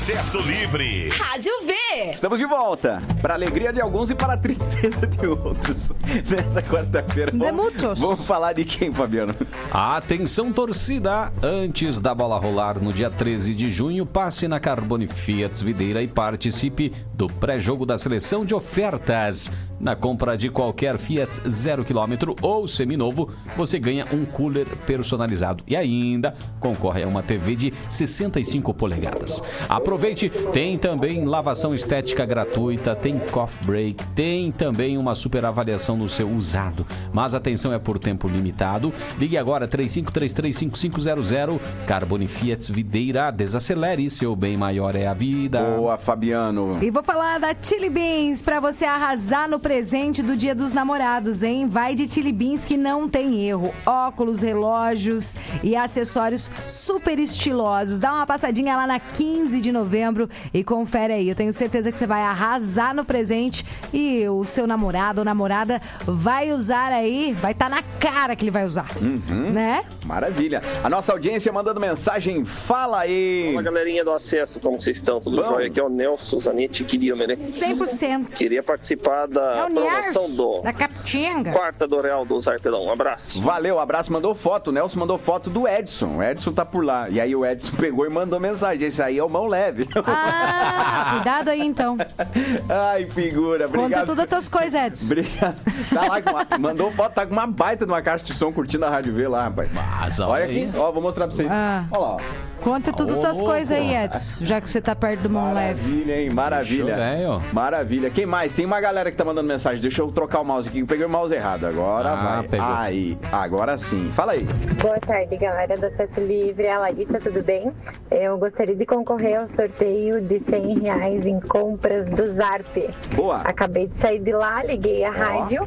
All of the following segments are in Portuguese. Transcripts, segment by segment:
Acesso Livre. Rádio V. Estamos de volta. Para a alegria de alguns e para a tristeza de outros. Nessa quarta-feira. Vamos falar de quem, Fabiano? Atenção, torcida. Antes da bola rolar no dia 13 de junho, passe na Carbone Fiat Videira e participe do pré-jogo da seleção de ofertas. Na compra de qualquer Fiat 0 km ou seminovo, você ganha um cooler personalizado e ainda concorre a uma TV de 65 polegadas. Aproveite, tem também lavação estética gratuita, tem coffee break, tem também uma super avaliação no seu usado. Mas atenção, é por tempo limitado. Ligue agora 35335500. Carbone Fiat Videira, desacelere, seu bem maior é a vida. Boa, Fabiano. E vou falar da Chili Beans para você arrasar no presente do Dia dos Namorados, hein? Vai de Chili Beans que não tem erro. Óculos, relógios e acessórios super estilosos. Dá uma passadinha lá na 15 de novembro e confere aí. Eu tenho certeza que você vai arrasar no presente e o seu namorado ou namorada vai usar aí, vai estar na cara que ele vai usar. Né? Maravilha. A nossa audiência mandando mensagem, fala aí. Fala, galerinha do Acesso, como vocês estão? Tudo jóia? Aqui é o Nelson Zanetti, queria, né? 100%. Queria participar da promoção da Capitinga. Quarta do Real do Zarpelão. Um abraço. Valeu, abraço. Mandou foto. O Nelson mandou foto do Edson. O Edson tá por lá. E aí o Edson pegou e mandou mensagem. Esse aí é o mão leve. Cuidado aí então. Ai, figura. Obrigado. Conta todas as tuas coisas, Edson. Obrigado. Tá lá, mandou foto, tá com uma baita de uma caixa de som curtindo a Rádio V lá, rapaz. Mas, olha aqui, ó, vou mostrar pra vocês. Olha lá, ó. Conta tudo as tuas coisas aí, Edson, já que você tá perto do mão leve. Maravilha, hein? Maravilha. Maravilha. Quem mais? Tem uma galera que tá mandando mensagem. Deixa eu trocar o mouse aqui, eu peguei o mouse errado. Agora vai. Pegou. Aí, agora sim. Fala aí. Boa tarde, galera do Acesso Livre. A Larissa, tudo bem? Eu gostaria de concorrer ao sorteio de R$100 em compras do Zarp. Boa. Acabei de sair de lá, liguei a rádio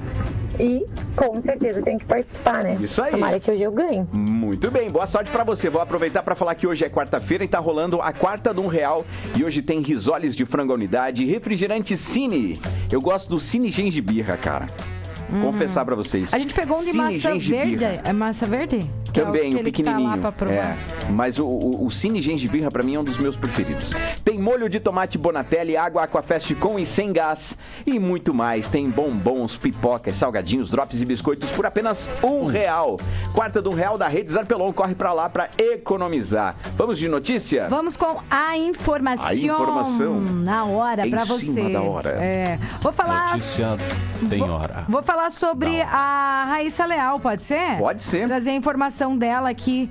e com certeza tenho que participar, né? Isso aí. Tomara que hoje eu ganhe. Muito bem, boa sorte pra você. Vou aproveitar pra falar que hoje é quarta-feira e tá rolando a quarta de R$1. E hoje tem risoles de frango à unidade, refrigerante Cine. Eu gosto do Cine Gengibirra, cara. Confessar pra vocês. A gente pegou um de massa verde. É massa verde? Também, é o pequenininho. Tá lá pra provar. Mas o Cine Gengibirra pra mim é um dos meus preferidos. Tem molho de tomate Bonatelli, água Aquafest com e sem gás e muito mais. Tem bombons, pipocas, salgadinhos, drops e biscoitos por apenas R$1. Quarta do R$1 da Rede Zarpelon. Corre pra lá pra economizar. Vamos de notícia? Vamos com a informação. A informação. Na hora pra você. Em cima da hora. Vou falar... Notícia tem hora. Vou falar sobre a Raíssa Leal, pode ser? Pode ser. Trazer a informação dela aqui.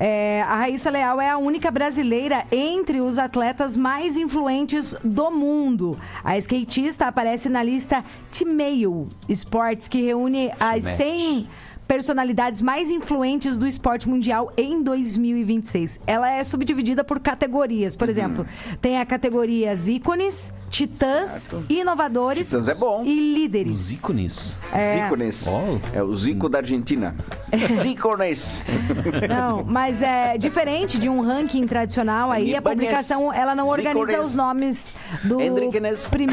A Raíssa Leal é a única brasileira entre os atletas mais influentes do mundo. A skatista aparece na lista T-Mail Sports, que reúne as 100 personalidades mais influentes do esporte mundial em 2026. Ela é subdividida por categorias. Por exemplo, tem a categoria ícones, titãs, inovadores Titãs é bom. e líderes. Os ícones. Ícones. É o Zico da Argentina. Ícones. Não, mas é diferente de um ranking tradicional. Aí a publicação ela não organiza os nomes do